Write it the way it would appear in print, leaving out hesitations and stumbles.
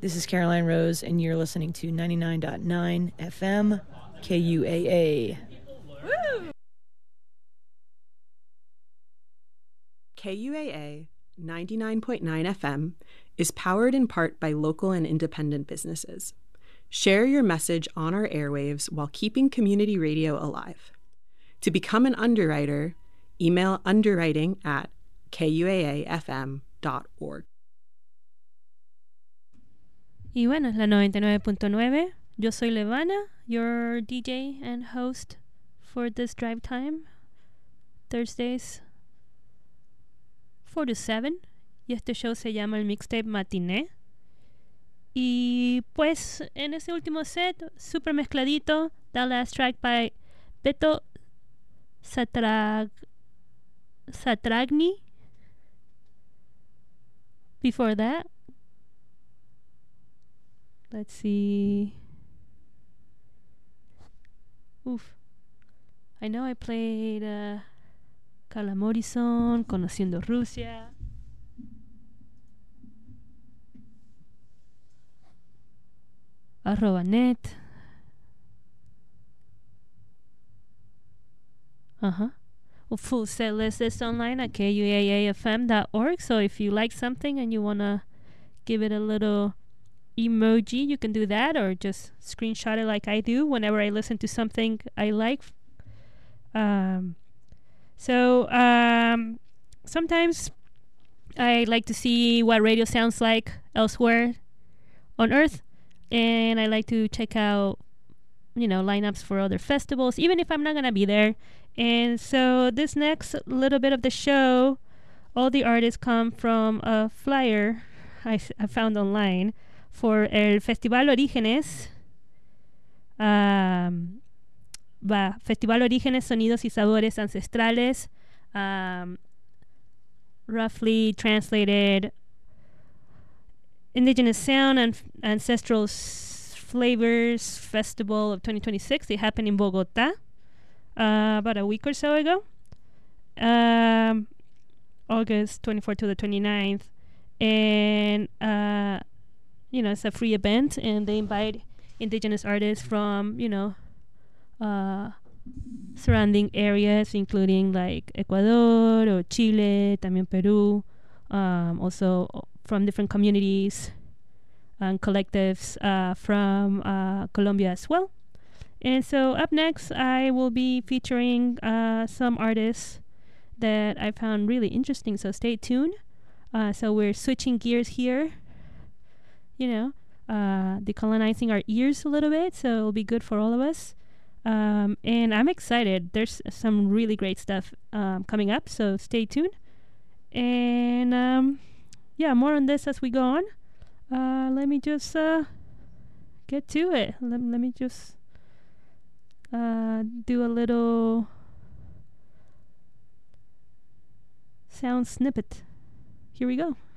This is Caroline Rose, and you're listening to 99.9 FM KUAA. Woo! KUAA 99.9 FM is powered in part by local and independent businesses. Share your message on our airwaves while keeping community radio alive. To become an underwriter, email underwriting@kuaafm.org. Y bueno, es la 99.9. Yo soy Levana, your DJ and host for this drive time. Thursdays 4 to 7. Y este show se llama el Mixtape Matiné. Y pues en ese último set, super mezcladito, that last track by Beto Satragni. Before that, let's see. Oof. I know I played Carla Morrison, Conociendo Rusia. @net. Well, full set list is online at kuaafm.org. So if you like something and you want to give it a little emoji, you can do that, or just screenshot it like I do whenever I listen to something I like. Sometimes I like to see what radio sounds like elsewhere on Earth, and I like to check out, lineups for other festivals, even if I'm not gonna be there. And so this next little bit of the show, all the artists come from a flyer I found online for el Festival Orígenes. Festival Orígenes, Sonidos y Sabores Ancestrales. Roughly translated, Indigenous Sound and Ancestral Flavors Festival of 2026. It happened in Bogota about a week or so ago. August 24th to the 29th. And, it's a free event, and they invite indigenous artists from, surrounding areas, including like Ecuador or Chile, también Peru, also from different communities and collectives from Colombia as well. And so up next, I will be featuring some artists that I found really interesting, so stay tuned. So we're switching gears here, decolonizing our ears a little bit, so it'll be good for all of us. And I'm excited. There's some really great stuff coming up, so stay tuned. And more on this as we go on. Let me just get to it. Let me just do a little sound snippet. Here we go.